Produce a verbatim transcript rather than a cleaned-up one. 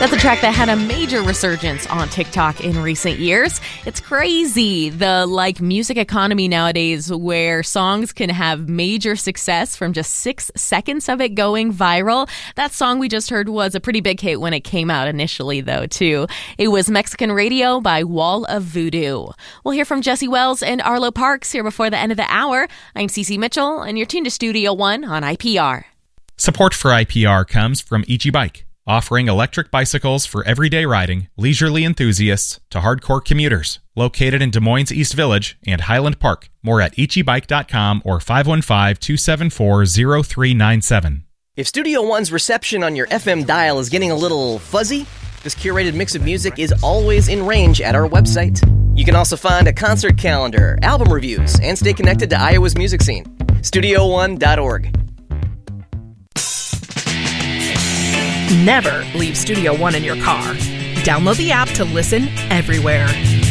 That's a track that had a major resurgence on TikTok in recent years. It's crazy, the like music economy nowadays, where songs can have major success from just six seconds of it going viral. That song we just heard was a pretty big hit when it came out initially, though, too. It was Mexican Radio by Wall of Voodoo. We'll hear from Jesse Wells and Arlo Parks here before the end of the hour. I'm Cece Mitchell, and you're tuned to Studio One on I P R. Support for I P R comes from Ichi Bike, offering electric bicycles for everyday riding, leisurely enthusiasts to hardcore commuters. Located in Des Moines East Village and Highland Park. More at ichi bike dot com or five one five, two seven four, zero three nine seven. If Studio One's reception on your F M dial is getting a little fuzzy, this curated mix of music is always in range at our website. You can also find a concert calendar, album reviews, and stay connected to Iowa's music scene. studio one dot org. Never leave Studio One in your car. Download the app to listen everywhere.